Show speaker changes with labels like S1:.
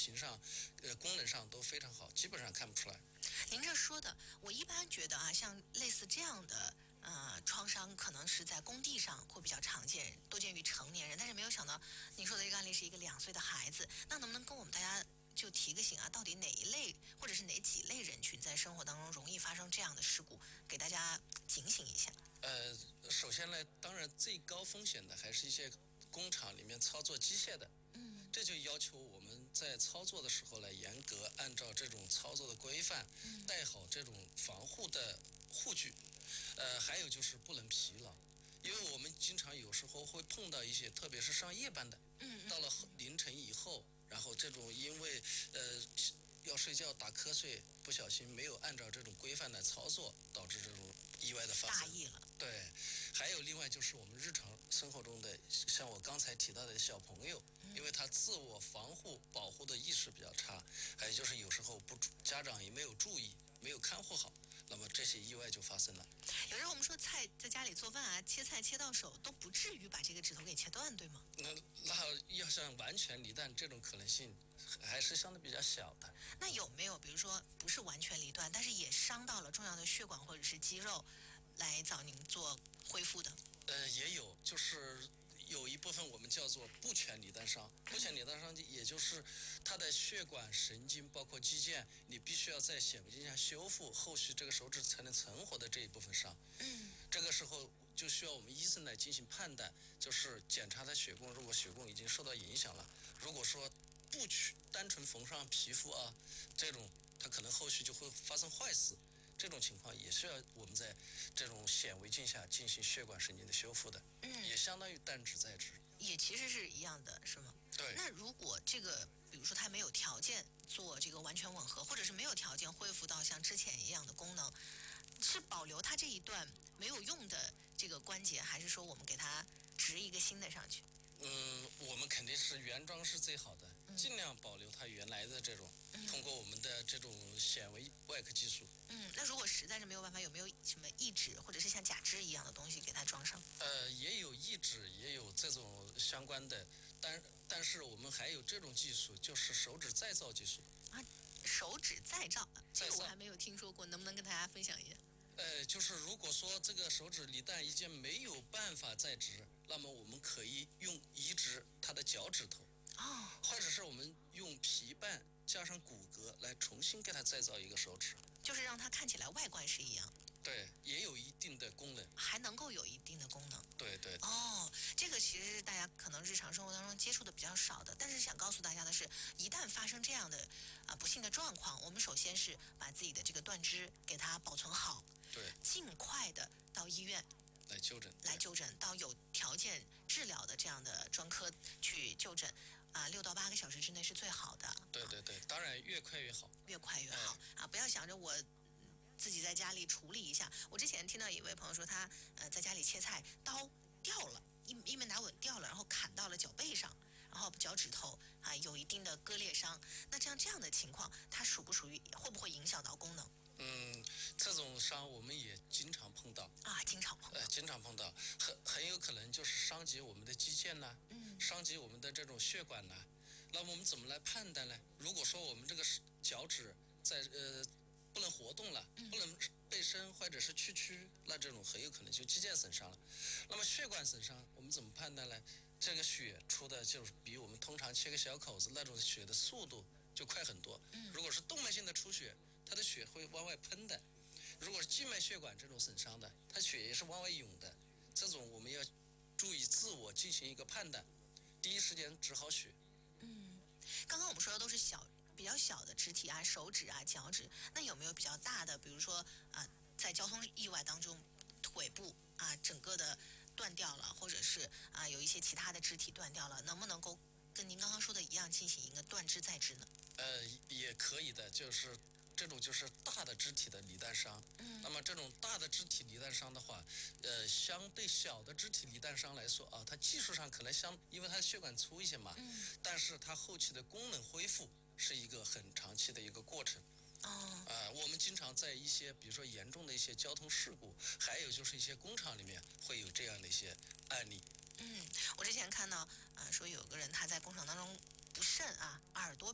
S1: 形上、功能上都非常好，基本上看不出来。
S2: 您这说的，我一般觉得啊，像类似这样的创伤，可能是在工地上会比较常见，多见于成年人。但是没有想到，您说的这个案例是一个2岁的孩子，那能不能跟我们大家就提个醒啊？到底哪一类或者是哪几类人群在生活当中容易发生这样的事故？给大家警醒一下。
S1: 首先呢，当然最高风险的还是一些工厂里面操作机械的。这就要求我们在操作的时候呢，严格按照这种操作的规范，带好这种防护的护具。还有就是不能疲劳，因为我们经常有时候会碰到一些，特别是上夜班的，到了凌晨以后，然后这种因为要睡觉打瞌睡，不小心没有按照这种规范来操作，导致这种意外的发生。
S2: 大意了。
S1: 对，还有另外就是我们日常生活中的，像我刚才提到的小朋友，因为他自我防护保护的意识比较差，还有就是有时候家长也没有注意，没有看护好，那么这些意外就发生了。
S2: 有时候我们说菜在家里做饭啊，切菜切到手都不至于把这个指头给切断，对吗？
S1: 那要想完全离断，这种可能性还是相对比较小的。
S2: 那有没有比如说不是完全离断，但是也伤到了重要的血管或者是肌肉，来找您做恢复的？
S1: 也有，就是有一部分我们叫做不全离断伤。不全离断伤也就是它的血管、神经包括肌腱，你必须要在显微镜下修复，后续这个手指才能存活的这一部分伤。这个时候就需要我们医生来进行判断，就是检查它血供，如果血供已经受到影响了，如果说不单纯缝上皮肤啊，这种它可能后续就会发生坏死。这种情况也是要我们在这种显微镜下进行血管神经的修复的，也相当于断指再指，
S2: 也其实是一样的，是吗？
S1: 对。
S2: 那如果这个，比如说他没有条件做这个完全吻合，或者是没有条件恢复到像之前一样的功能，是保留他这一段没有用的这个关节，还是说我们给他植一个新的上去？
S1: 我们肯定是原装是最好的，尽量保留它原来的这种，通过我们的这种显微外科技术。
S2: 那如果实在是没有办法，有没有什么义肢或者是像假肢一样的东西给它装上？
S1: 也有义肢，也有这种相关的，但是我们还有这种技术，就是手指再造技术。
S2: 手指再造，这个我还没有听说过，能不能跟大家分享一下？
S1: 就是如果说这个手指离断已经没有办法再植，那么我们可以用移植它的脚趾头，或者是我们用皮瓣加上骨骼来重新给它再造一个手指，
S2: 就是让它看起来外观是一样。
S1: 对，也有一定的功能，
S2: 还能够有一定的功能。
S1: 对。
S2: 这个其实是大家可能日常生活当中接触的比较少的，但是想告诉大家的是，一旦发生这样的不幸的状况，我们首先是把自己的这个断肢给它保存好，
S1: 对，
S2: 尽快的到医院
S1: 来就诊，
S2: 到有条件治疗的这样的专科去就诊，6到8个小时之内是最好的。
S1: 对，当然越快越好，
S2: 越快越好不要想着我自己在家里处理一下。我之前听到一位朋友说，他在家里切菜，刀掉了，一面打稳掉了，然后砍到了脚背上，然后脚趾头有一定的割裂伤。那这样的情况，它属于会不会影响到功能？
S1: 这种伤我们也经常碰到经常碰到，很有可能就是伤及我们的肌腱呢，伤及我们的这种血管呢。那么我们怎么来判断呢？如果说我们这个脚趾在不能活动了，不能背伸或者是屈，那这种很有可能就肌腱损伤了。那么血管损伤我们怎么判断呢？这个血出的就是比我们通常切个小口子那种血的速度就快很多。如果是动脉性的出血，它的血会往外喷的；如果是静脉血管这种损伤的，它血也是往外涌的。这种我们要注意自我进行一个判断，第一时间止好血。
S2: 刚刚我们说的都是比较小的肢体手指脚趾，那有没有比较大的，比如说在交通意外当中，腿部整个的断掉了，或者是有一些其他的肢体断掉了，能不能够跟您刚刚说的一样进行一个断肢再植呢？
S1: 也可以的，就是这种就是大的肢体的离断伤。那么这种大的肢体离断伤的话，相对小的肢体离断伤来说它技术上可能因为它的血管粗一些嘛，但是它后期的功能恢复是一个很长期的一个过程。我们经常在一些比如说严重的一些交通事故，还有就是一些工厂里面会有这样的一些案例。
S2: 我之前看到说有个人他在工厂当中不慎耳朵